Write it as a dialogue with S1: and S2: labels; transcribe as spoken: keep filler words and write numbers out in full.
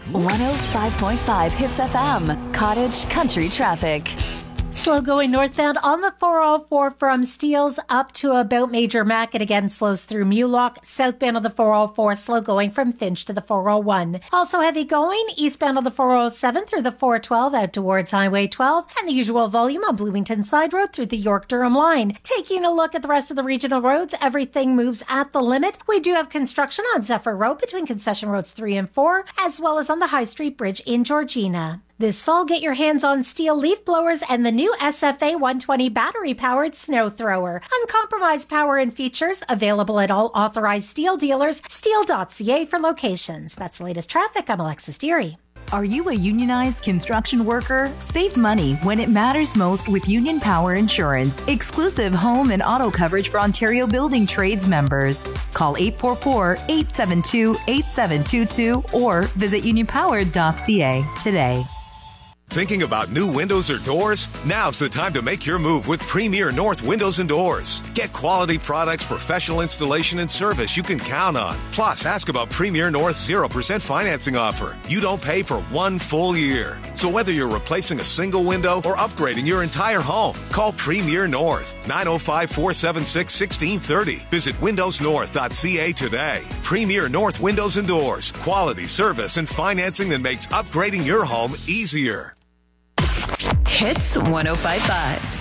S1: one oh five point five Hits F M, Cottage Country Traffic.
S2: Slow going northbound on the four oh four from Steeles up to about Major Mac. It again slows through Mulock. Southbound of the four oh four, slow going from Finch to the four oh one. Also heavy going eastbound of the four oh seven through the four twelve out towards Highway twelve. And the usual volume on Bloomington Side Road through the York-Durham line. Taking a look at the rest of the regional roads, everything moves at the limit. We do have construction on Zephyr Road between concession roads three and four, as well as on the High Street Bridge in Georgina. This fall, get your hands on Steel leaf blowers and the new S F A one twenty battery-powered snow thrower. Uncompromised power and features available at all authorized Steel dealers. Steel dot C A for locations. That's the latest traffic. I'm Alexis Deary.
S1: Are you a unionized construction worker? Save money when it matters most with Union Power Insurance. Exclusive home and auto coverage for Ontario Building Trades members. Call eight four four, eight seven two, eight seven two two or visit union power dot c a today.
S3: Thinking about new windows or doors? Now's the time to make your move with Premier North Windows and Doors. Get quality products, professional installation, and service you can count on. Plus, ask about Premier North's zero percent financing offer. You don't pay for one full year. So whether you're replacing a single window or upgrading your entire home, call Premier North, nine oh five, four seven six, one six three oh. Visit windows north dot c a today. Premier North Windows and Doors. Quality service and financing that makes upgrading your home easier.
S4: Hits one oh five point five.